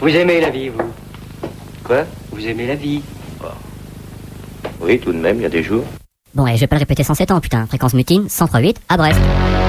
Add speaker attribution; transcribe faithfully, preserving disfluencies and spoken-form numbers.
Speaker 1: Vous aimez la vie, vous?
Speaker 2: Quoi?
Speaker 1: Vous aimez la vie?
Speaker 2: Oh. Oui, tout de même, il y a des jours.
Speaker 3: Bon, et je vais pas le répéter cent sept ans, putain. Fréquence mutine, cent trois huit, à Brest.